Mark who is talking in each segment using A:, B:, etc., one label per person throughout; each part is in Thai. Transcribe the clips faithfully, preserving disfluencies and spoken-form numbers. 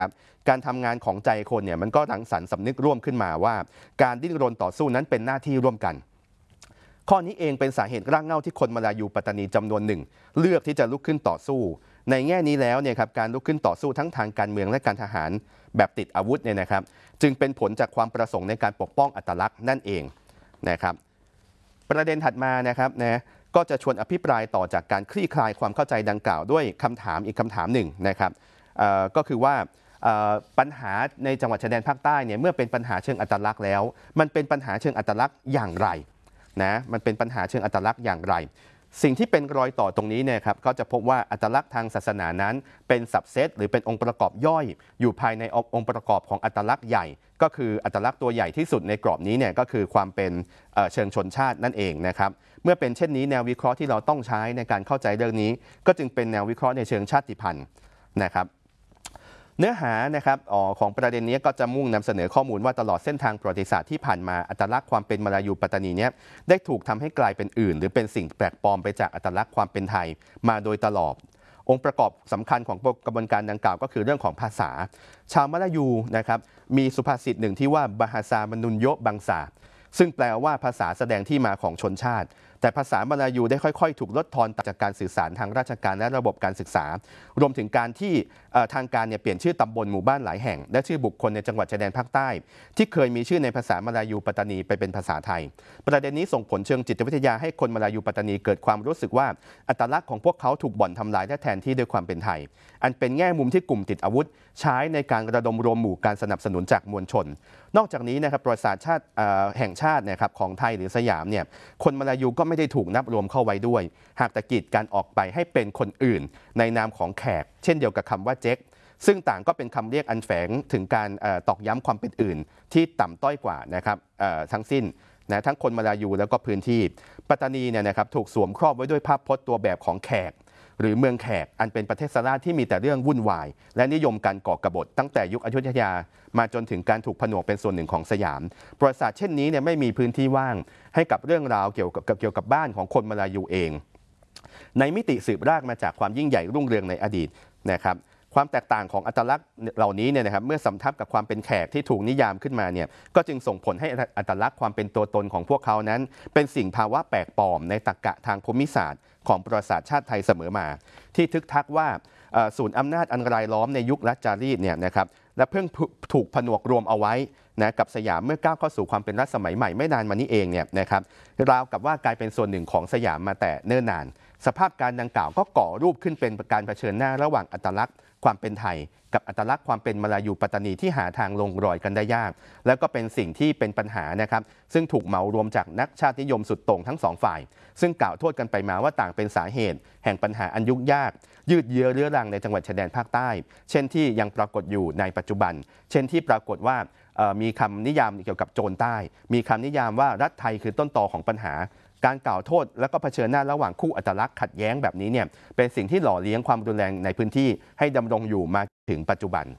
A: การทำงานของใจคนเนี่ยมันก็รังสรรค์สำนึกร่วมขึ้นมาว่าการดิ้นรนต่อสู้นั้นเป็นหน้าที่ร่วมกันข้อนี้เองเป็นสาเหตุรากเหง้าที่คนมาลายูปัตตานีจำนวนหนึ่งเลือกที่จะลุกขึ้นต่อสู้ในแง่นี้แล้วเนี่ยครับการลุกขึ้นต่อสู้ทั้งทางการเมืองและการทหารแบบติดอาวุธเนี่ยนะครับจึงเป็นผลจากความประสงค์ในการปกป้องอัตลักษณ์นั่นเองนะครับประเด็นถัดมานะครับนะก็จะชวนอภิปรายต่อจากการคลี่คลายความเข้าใจดังกล่าวด้วยคำถามอีกคำถามหนึ่งนะครับก็คือว่าปัญหาในจังหวัดชายแดนภาคใต้เนี่ยเมื่อเป็นปัญหาเชิงอัตลักษณ์แล้วมันเป็นปัญหาเชิงอัตลักษณ์อย่างไรนะมันเป็นปัญหาเชิงอัตลักษณ์อย่างไรสิ่งที่เป็นรอยต่อตรงนี้เนี่ยครับก็จะพบว่าอัตลักษณ์ทางศาสนานั้นเป็นสับเซตหรือเป็นองค์ประกอบย่อยอยู่ภายในองค์ประกอบของอัตลักษณ์ใหญ่ก็คืออัตลักษณ์ตัวใหญ่ที่สุดในกรอบนี้เนี่ยก็คือความเป็นเชิงชนชาตินั่นเองนะครับเมื่อเป็นเช่นนี้แนววิเคราะห์ที่เราต้องใช้ในการเข้าใจเรื่องนี้ก็จึงเป็นแนววิเคราะห์ในเชิงชาติพันธุ์นะครับเนื้อหานะครับของประเด็นนี้ก็จะมุ่งนำเสนอข้อมูลว่าตลอดเส้นทางประวัติศาสตร์ที่ผ่านมาอัตลักษณ์ความเป็นมาลายูปัตตานีนี้ได้ถูกทำให้กลายเป็นอื่นหรือเป็นสิ่งแปลกปลอมไปจากอัตลักษณ์ความเป็นไทยมาโดยตลอดองค์ประกอบสำคัญของกระบวนการดังกล่าวก็คือเรื่องของภาษาชาวมาลายูนะครับมีสุภาษิตหนึ่งที่ว่าบาฮาซามนุนโยบังซาซึ่งแปลว่าภาษาแสดงที่มาของชนชาติแต่ภาษามาลายูได้ค่อยๆถูกลดทอนจากการสื่อสารทางราชการและระบบการศึกษารวมถึงการที่ทางการเนี่ยเปลี่ยนชื่อตำบลหมู่บ้านหลายแห่งและชื่อบุคคลในจังหวัดชายแดนภาคใต้ที่เคยมีชื่อในภาษามาลายูปัตตานีไปเป็นภาษาไทยประเด็นนี้ส่งผลเชิงจิตวิทยาให้คนมาลายูปัตตานีเกิดความรู้สึกว่าอัตลักษณ์ของพวกเขาถูกบ่อนทำลายและแทนที่ด้วยความเป็นไทยอันเป็นแง่มุมที่กลุ่มติดอาวุธใช้ในการระดมรวมหมู่การสนับสนุนจากมวลชนนอกจากนี้นะครับประวัติศาสตร์ชาติแห่งชาตินะครับของไทยหรือสยามเนี่ยคนมาลายูก็ไม่ได้ถูกนับรวมเข้าไว้ด้วยหากแต่กีดการออกไปให้เป็นคนอื่นในนามของแขกเช่นเดียวกับคำว่าเจ๊กซึ่งต่างก็เป็นคำเรียกอันแฝงถึงการตอกย้ำความเป็นอื่นที่ต่ำต้อยกว่านะครับทั้งสิ้นนะทั้งคนมาลายูแล้วก็พื้นที่ปัตตานีเนี่ยนะครับถูกสวมครอบไว้ด้วยภาพพจน์ตัวแบบของแขกหรือเมืองแขกอันเป็นประเทศสลาที่มีแต่เรื่องวุ่นวายและนิยมการก่อกบฏตั้งแต่ยุคอยุธยามาจนถึงการถูกผนวกเป็นส่วนหนึ่งของสยามประวัติศาสตร์เช่นนี้เนี่ยไม่มีพื้นที่ว่างให้กับเรื่องราวเกี่ยวกับเกี่ยวกับบ้านของคนมาลายูเองในมิติสืบรากมาจากความยิ่งใหญ่รุ่งเรืองในอดีตนะครับความแตกต่างของอัตลักษณ์เหล่านี้เนี่ยนะครับเมื่อสำทับกับความเป็นแขกที่ถูกนิยามขึ้นมาเนี่ยก็จึงส่งผลให้อัตลักษณ์ความเป็นตัวตนของพวกเขานั้นเป็นสิ่งภาวะแปลกปลอมในตรรกะทางภูมิศาสตร์ของประวัติศาสตร์ชาติไทยเสมอมาที่ทึกทักว่าศูนย์อำนาจอันรายล้อมในยุครัชจารีตเนี่ยนะครับและเพิ่งถูกผนวกรวมเอาไว้นะกับสยามเมื่อก้าวเข้าสู่ความเป็นรัฐสมัยใหม่ไม่นานมานี้เองเนี่ยนะครับราวกับว่ากลายเป็นส่วนหนึ่งของสยามมาแต่เนิ่นนานสภาพการดังกล่าวก็ก่อรูปขึ้นเป็นการเผชิญหน้าระหว่างอัตลักษณ์ความเป็นไทยกับอัตลักษณ์ความเป็นมาลายูปัตตานีที่หาทางลงรอยกันได้ยากแล้วก็เป็นสิ่งที่เป็นปัญหานะครับซึ่งถูกเหมารวมจากนักชาตินิยมสุดโต่งทั้งสองฝ่ายซึ่งกล่าวโทษกันไปมาว่าต่างเป็นสาเหตุแห่งปัญหาอันยุ่งยากยืดเยื้อเรื้อรังในจังหวัดชายแดนภาคใต้เช่นที่ยังปรากฏอยู่ในปัจจุบันเช่นที่ปรากฏว่ามีคำนิยามเกี่ยวกับโจรใต้มีคำนิยามว่ารัฐไทยคือต้นตอของปัญหาการกล่าวโทษและก็เผชิญหน้าระหว่างคู่อัตลักษณ์ขัดแย้งแบบนี้เนี่ยเป็นสิ่งที่หล่อเลี้ยงความรุนแรงในพื้นที่ให้ดำรงอยู่มาถึงปัจจุบัน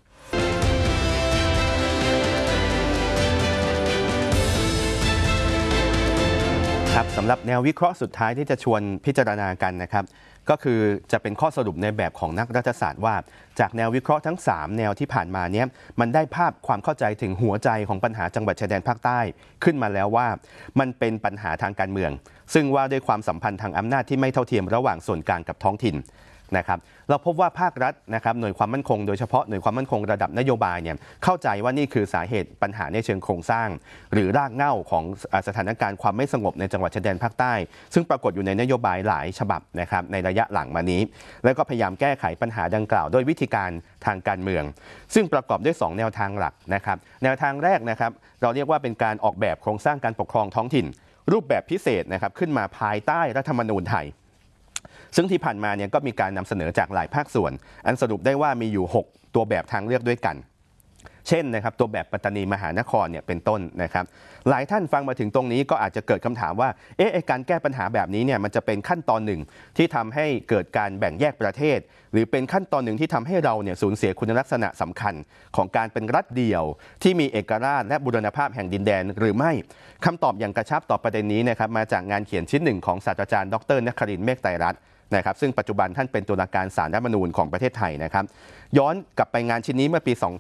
A: ครับสำหรับแนววิเคราะห์สุดท้ายที่จะชวนพิจารณากันนะครับก็คือจะเป็นข้อสรุปในแบบของนักรัฐศาสตร์ว่าจากแนววิเคราะห์ทั้งสามแนวที่ผ่านมาเนี้ยมันได้ภาพความเข้าใจถึงหัวใจของปัญหาจังหวัดชายแดนภาคใต้ขึ้นมาแล้วว่ามันเป็นปัญหาทางการเมืองซึ่งว่าด้วยความสัมพันธ์ทางอำนาจที่ไม่เท่าเทียมระหว่างส่วนกลางกับท้องถิ่นนะครับเราพบว่าภาครัฐนะครับหน่วยความมั่นคงโดยเฉพาะหน่วยความมั่นคงระดับนโยบายเนี่ยเข้าใจว่านี่คือสาเหตุปัญหาในเชิงโครงสร้างหรือรากเหง้าของสถานการณ์ความไม่สงบในจังหวัดชายแดนภาคใต้ซึ่งปรากฏอยู่ในนโยบายหลายฉบับนะครับในระยะหลังมานี้แล้วก็พยายามแก้ไขปัญหาดังกล่าวด้วยวิธีการทางการเมืองซึ่งประกอบด้วยสองแนวทางหลักนะครับแนวทางแรกนะครับเราเรียกว่าเป็นการออกแบบโครงสร้างการปกครองท้องถิ่นรูปแบบพิเศษนะครับขึ้นมาภายใต้รัฐธรรมนูญไทยซึ่งที่ผ่านมาเนี่ยก็มีการนำเสนอจากหลายภาคส่วนอันสรุปได้ว่ามีอยู่หกตัวแบบทางเลือกด้วยกันเช่นนะครับตัวแบบปัตตานีมหานครเนี่ยเป็นต้นนะครับหลายท่านฟังมาถึงตรงนี้ก็อาจจะเกิดคำถามว่าเอ๊ะการแก้ปัญหาแบบนี้เนี่ยมันจะเป็นขั้นตอนหนึ่งที่ทำให้เกิดการแบ่งแยกประเทศหรือเป็นขั้นตอนหนึ่งที่ทำให้เราเนี่ยสูญเสียคุณลักษณะสำคัญของการเป็นรัฐเดี่ยวที่มีเอกราชและบูรณภาพแห่งดินแดนหรือไม่คำตอบอย่างกระชับต่อประเด็นนี้นะครับมาจากงานเขียนชิ้นหนึ่งของศาสตราจารย์ดร.นครินทร์เมฆไตรรัตน์นะครับซึ่งปัจจุบันท่านเป็นตุลาการศาลรัฐธรรมนูญของประเทศไทยนะครับย้อนกลับไปงานชิ้นนี้เมื่อปีสอง